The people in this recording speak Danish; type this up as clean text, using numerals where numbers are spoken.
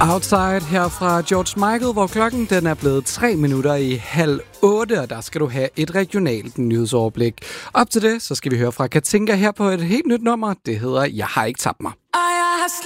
Outside her fra George Michael, hvor klokken den er blevet 7:03, og der skal du have et regionalt nyhedsoverblik. Op til det, så skal vi høre fra Katinka her på et helt nyt nummer. Det hedder Jeg har ikke tabt mig.